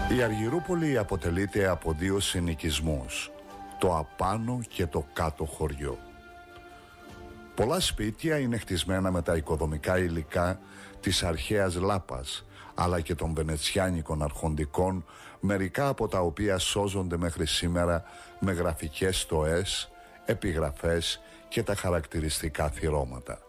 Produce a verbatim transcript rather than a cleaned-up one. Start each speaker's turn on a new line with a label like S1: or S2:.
S1: Η Αργυρούπολη αποτελείται από δύο συνοικισμούς, το απάνω και το κάτω χωριό. Πολλά σπίτια είναι χτισμένα με τα οικοδομικά υλικά της αρχαίας Λάπας, αλλά και των βενετσιάνικων αρχοντικών, μερικά από τα οποία σώζονται μέχρι σήμερα με γραφικές στοές, επιγραφές και τα χαρακτηριστικά θυρώματα.